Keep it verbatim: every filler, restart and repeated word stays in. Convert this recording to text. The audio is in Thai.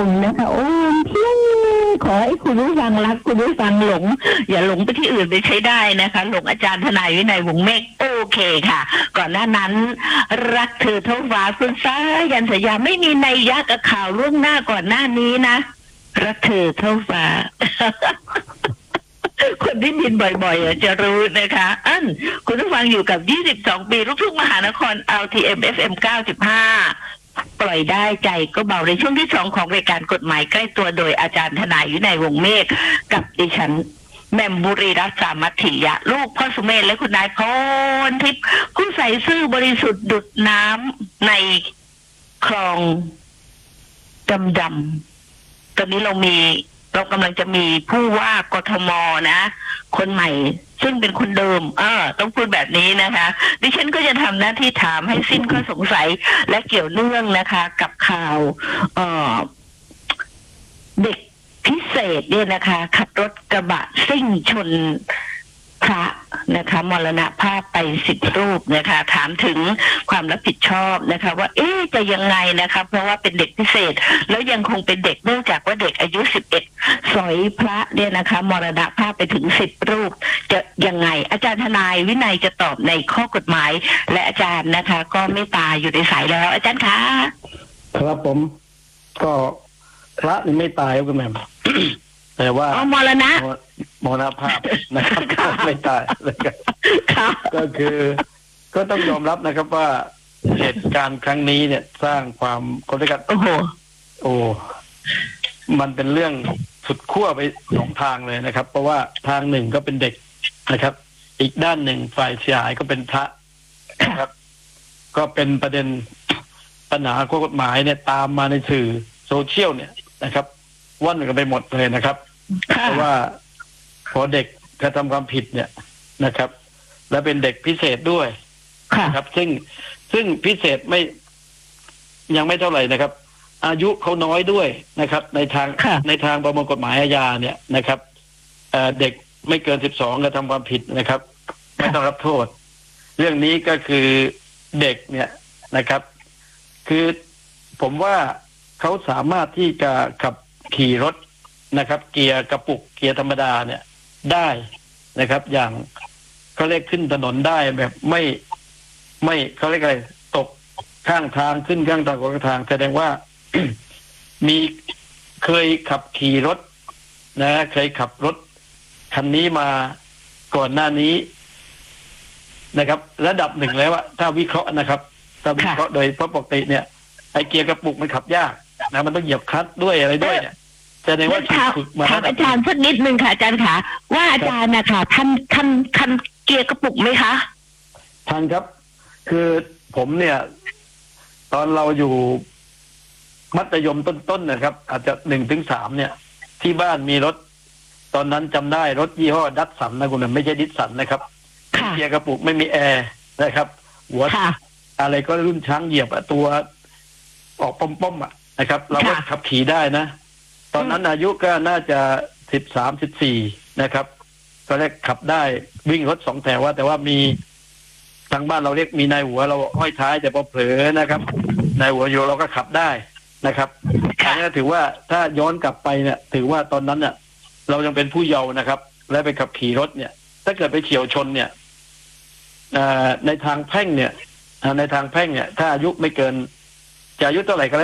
มนะคะโอ้พี่ขอให้คุณผู้ฟังรักคุณผู้ฟังหลงอย่าหลงไปที่อื่นไปใช้ได้นะคะหลงอาจารย์ทนายวินัยวงศ์เมฆโอเคค่ะก่อนหน้านั้นรักเธอเท่าฟ้าคุณฟ้ายันสยามไม่มีนัยยะกับข่าวล่วงหน้าก่อนหน้านี้นะรักเธอเท่าฟ้า คนที่บินบ่อยๆจะรู้นะคะอันคุณผู้ฟังอยู่กับยี่สิบสองปีลูกทุ่งมหานคร แอล ที เอ็ม เอฟ เอ็ม เก้าสิบห้าปล่อยได้ใจก็เบาในช่วงที่สองของรายการกฎหมายใกล้ตัวโดยอาจารย์ทนายวินัยวงศ์เมฆกับดิฉันแหม่มบุรีรัตน์สามัคคียะลูกพ่อสุเมธและคุณนายพรทิพย์ผู้ใส่ซื่อบริสุทธิ์ดุจน้ำในคลองดำดำตอนนี้เรามีเรากำลังจะมีผู้ว่ากทมนะคนใหม่ซึ่งเป็นคนเดิมเออต้องพูดแบบนี้นะคะดิฉันก็จะทำหน้าที่ถามให้สิ้นข้อสงสัยและเกี่ยวเนื่องนะคะ กับข่าวเอ่อเด็กพิเศษเนี่ยนะคะขับรถกระบะซิ่งชนพระนะคะมรณภาพไปสิบรูปนะคะถามถึงความรับผิดชอบนะคะว่าเอ๊ะจะยังไงนะคะเพราะว่าเป็นเด็กพิเศษแล้วยังคงเป็นเด็กเนื่องจากว่าเด็กอายุสิบเอ็ดสอยพระเนี่ยนะคะมรณภาพไปถึงสิบรูปจะยังไงอาจารย์ทนายวินัยจะตอบในข้อกฎหมายและอาจารย์นะคะก็ไม่ตายอยู่ในสายแล้วอาจารย์คะครับผมก็พระนี่ไม่ตายครับคุณแม่แต่ว่าอ๋อมรณะมรณภาพนะครับไม่ตายนะครับก็คือก็ต้องยอมรับนะครับว่าเหตุการณ์ครั้งนี้เนี่ยสร้างความคนด้วยกันโอ้โหโอ้มันเป็นเรื่องสุดขั้วไปสองทางเลยนะครับเพราะว่าทางหนึ่งก็เป็นเด็กนะครับ อีกด้านหนึ่งฝ่ายเสียหายก็เป็นพระนะครับ ก็เป็นประเด็นปัญหาข้อกฎหมายเนี่ยตามมาในสื่อโซเชียลเนี่ยนะครับว่อนกันไปหมดเลยนะครับเพราะว่าพอเด็กกระทำความผิดเนี่ยนะครับและเป็นเด็กพิเศษด้วยนะครับซึ่งซึ่งพิเศษไม่ยังไม่เท่าไหร่นะครับ อายุเขาน้อยด้วยนะครับ ในทางในทางประมวลกฎหมายอาญาเนี่ยนะครับเอ่อเด็กไม่เกินสิบสองกระทำความผิดนะครับไม่ต้องรับโทษเรื่องนี้ก็คือเด็กเนี่ยนะครับ คือผมว่าเขาสามารถที่จะขับขี่รถนะครับเกียร์กระปุกเกียร์ธรรมดาเนี่ยได้นะครับ อย่างเขาเรียกขึ้นถนนได้แบบไม่ไม่เขาเรียกอะไรตกข้างทางขึ้นข้างทางกลางทางแสดงว่า มีเคยขับขี่รถนะเคยขับรถคันนี้มาก่อนหน้านี้นะครับระดับหนึ่งแล้วว่าถ้าวิเคราะห์นะครับถ้าวิเคราะห์โดยเพราะปกติเนี่ยไอเกียร์กระปุกมันขับยากนะมันต้องเหยียบคลัตช์ด้วยอะไรด้วยเนี่ยแสดงว่าฝึกมาถามอาจารย์สักนิดนึงค่ะอาจารย์ค่ะว่าอาจารย์นะคะทันทันทันเกียร์กระปุกไหมคะทันครับคือผมเนี่ยตอนเราอยู่มัธยมต้นๆนะครับอาจจะหนึ่งถึงสามเนี่ยที่บ้านมีรถตอนนั้นจำได้รถยี่ห้อดัตสันนะคุณนะไม่ใช่ดิสสันนะครับเกียร์กระปุกไม่มีแอร์นะครับหัวอะไรก็รุ่นช้างเหยียบตัวออกป้อมๆอ่ะนะครับเราก็ขับขี่ได้นะตอนนั้นอายุก็น่าจะสิบสามสิบสี่นะครับก็เรียกขับได้วิ่งรถสองแถวว่าแต่ว่ามีทางบ้านเราเรียกมีนายหัวเราห้อยท้ายแต่พอเผลอนะครับนายหัวอยู่เราก็ขับได้นะครับอันนี้ถือว่าถ้าย้อนกลับไปเนี่ยถือว่าตอนนั้นเนี่ยเรายังเป็นผู้เยาว์นะครับและไปขับขี่รถเนี่ยถ้าเกิดไปเฉี่ยวชนเนี่ยในทางแพ่งเนี่ยในทางแพ่งเนี่ยถ้าอายุไม่เกินจะอายุเท่าไหร่ก็